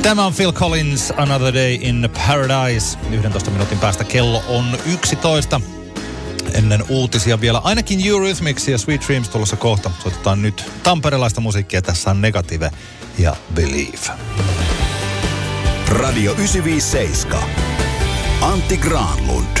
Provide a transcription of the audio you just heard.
Tämä on Phil Collins, Another Day in Paradise. 11 minuutin päästä kello on 11. Ennen uutisia vielä ainakin Eurythmics ja Sweet Dreams tulossa kohta. Soitetaan nyt tamperelaista musiikkia. Tässä on Negative ja Believe. Radio 957. Antti Granlund.